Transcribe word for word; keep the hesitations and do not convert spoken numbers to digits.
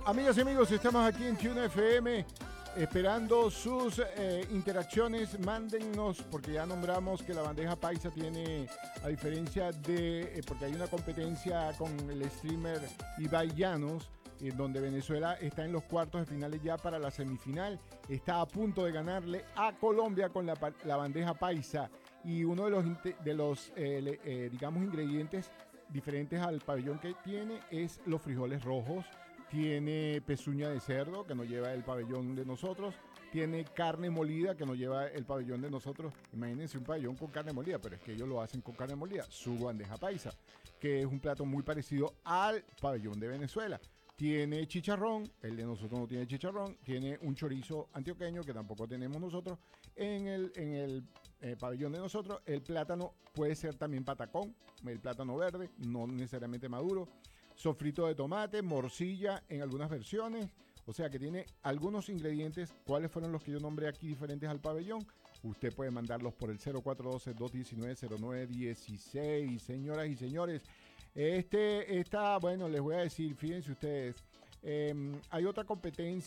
Amigas y amigos, estamos aquí en Tune F M esperando sus eh, interacciones. Mándennos, porque ya nombramos que la bandeja paisa tiene, a diferencia de, eh, porque hay una competencia con el streamer Ibai Llanos, en donde Venezuela está en los cuartos de finales ya para la semifinal. Está a punto de ganarle a Colombia con la, la bandeja paisa. Y uno de los, de los eh, eh, digamos, ingredientes diferentes al pabellón que tiene es los frijoles rojos. Tiene pezuña de cerdo, que no lleva el pabellón de nosotros. Tiene carne molida, que no lleva el pabellón de nosotros. Imagínense un pabellón con carne molida, pero es que ellos lo hacen con carne molida. Su bandeja paisa, que es un plato muy parecido al pabellón de Venezuela. Tiene chicharrón, el de nosotros no tiene chicharrón. Tiene un chorizo antioqueño, que tampoco tenemos nosotros en el, en el eh, pabellón de nosotros. El plátano puede ser también patacón, el plátano verde, no necesariamente maduro. Sofrito de tomate, morcilla en algunas versiones. O sea que tiene algunos ingredientes. ¿Cuáles fueron los que yo nombré aquí diferentes al pabellón? Usted puede mandarlos por el cero cuatro uno dos, dos uno nueve, cero nueve uno seis. Señoras y señores, este está, bueno, les voy a decir, fíjense ustedes, eh, hay otra competencia